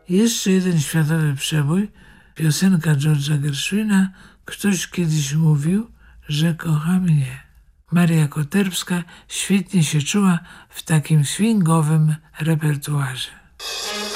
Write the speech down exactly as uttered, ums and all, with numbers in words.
Jeszcze jeden światowy przebój, piosenka George'a Gershwina „Ktoś kiedyś mówił, że kocha mnie”. Maria Koterbska świetnie się czuła w takim swingowym repertuarze.